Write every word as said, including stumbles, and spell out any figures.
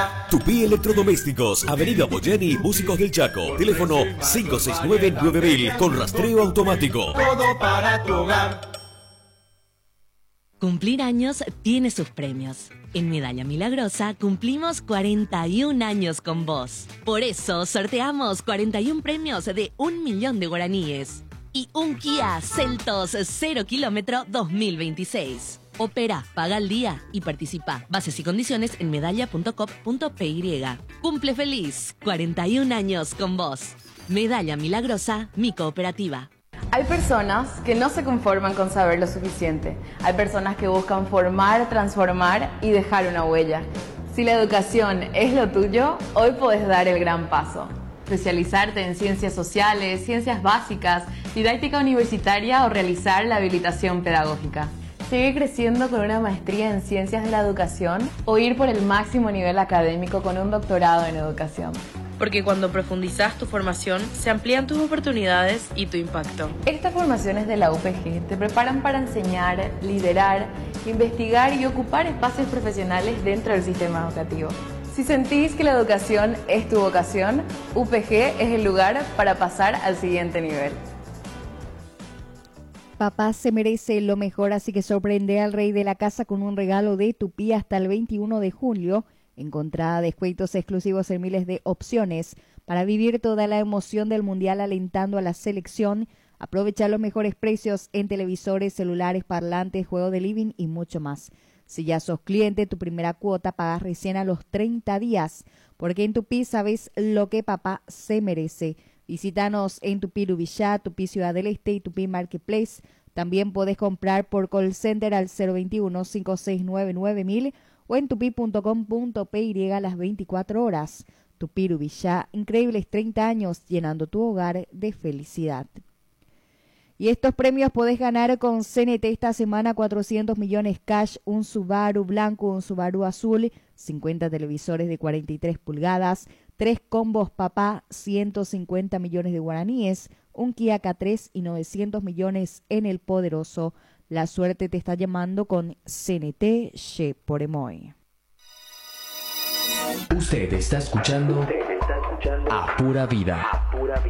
pagar. Tupí Electrodomésticos, Avenida Boyani, Músicos del Chaco. Teléfono cinco seis nueve nueve mil con rastreo automático. Todo para tu hogar. Cumplir años tiene sus premios. En Medalla Milagrosa cumplimos cuarenta y un años con vos. Por eso sorteamos cuarenta y un premios de un millón de guaraníes. Y un Kia Seltos cero kilómetro dos mil veintiséis. Opera, paga al día y participa. Bases y condiciones en medalla punto com punto p y. Cumple feliz, cuarenta y un años con vos. Medalla Milagrosa, mi cooperativa. Hay personas que no se conforman con saber lo suficiente. Hay personas que buscan formar, transformar y dejar una huella. Si la educación es lo tuyo, hoy podés dar el gran paso. Especializarte en ciencias sociales, ciencias básicas, didáctica universitaria o realizar la habilitación pedagógica. Seguir creciendo con una maestría en ciencias de la educación o ir por el máximo nivel académico con un doctorado en educación. Porque cuando profundizas tu formación, se amplían tus oportunidades y tu impacto. Estas formaciones de la U P G te preparan para enseñar, liderar, investigar y ocupar espacios profesionales dentro del sistema educativo. Si sentís que la educación es tu vocación, U P G es el lugar para pasar al siguiente nivel. Papá se merece lo mejor, así que sorprende al rey de la casa con un regalo de Tupí hasta el veintiuno de julio. Encontrá descuentos exclusivos en miles de opciones para vivir toda la emoción del Mundial alentando a la selección. Aprovecha los mejores precios en televisores, celulares, parlantes, juegos de living y mucho más. Si ya sos cliente, tu primera cuota pagas recién a los treinta días, porque en Tupí sabes lo que papá se merece. Visítanos en Tupí Lubillá, Tupí Ciudad del Este y Tupí Marketplace. También podés comprar por call center al cero veintiuno, cinco seis nueve nueve mil o en tupi punto com punto p y a las veinticuatro horas. Tupí Lubillá, increíbles treinta años llenando tu hogar de felicidad. Y estos premios podés ganar con C N T esta semana: cuatrocientos millones cash, un Subaru blanco, un Subaru azul, cincuenta televisores de cuarenta y tres pulgadas, tres combos papá, ciento cincuenta millones de guaraníes, un Kia K tres y novecientos millones en el poderoso. La suerte te está llamando con C N T Che por Emoy. Usted está escuchando A Pura Vida.